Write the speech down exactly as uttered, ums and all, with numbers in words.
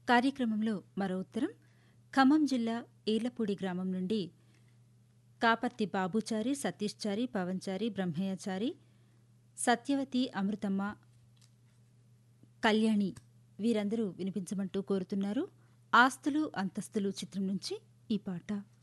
కార్యక్రమంలో మరో ఉత్తరం ఖమ్మం జిల్లా ఈర్లపూడి గ్రామం నుండి కాపర్తి బాబుచారి, సతీష్చారి, పవన్చారి, బ్రహ్మయ్యచారి, సత్యవతి, అమృతమ్మ, కళ్యాణి వీరందరూ వినిపించమంటూ కోరుతున్నారు. ఆస్తులు అంతస్తులు చిత్రం నుంచి ఈ పాట.